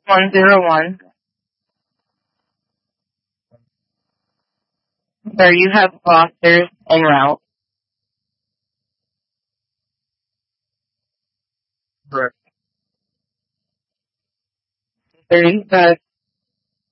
101. Sir, you have clusters en route. Correct. 30,